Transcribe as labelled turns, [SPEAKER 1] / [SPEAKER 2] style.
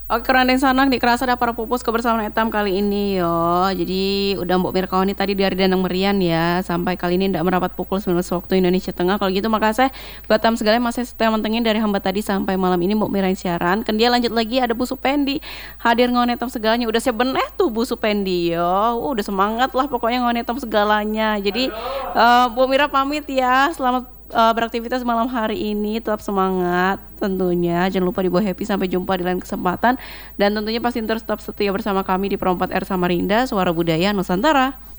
[SPEAKER 1] Oke, kerandeng sanak nih kerasa ada para pupus kebersamaan etam kali ini yo. Jadi udah Mbok Mirkawani tadi dari Danang Merian ya. Sampai kali ini ndak merapat pukul 19 waktu Indonesia Tengah. Kalau gitu makasih buat tam segala masih setia mantengin dari hamba tadi sampai malam ini Mbok Mirain siaran. Kan dia lanjut lagi ada Bu Supendi hadir ngonetam segalanya. Udah siap beneh tuh Bu Supendi yo. Udah semangat lah pokoknya ngonetam segalanya. Jadi Bu Mira pamit ya. Selamat beraktivitas malam hari ini, tetap semangat tentunya, jangan lupa dibawa happy, sampai jumpa di lain kesempatan dan tentunya pasti terus tetap setia bersama kami di Perempat R Samarinda Suara Budaya Nusantara.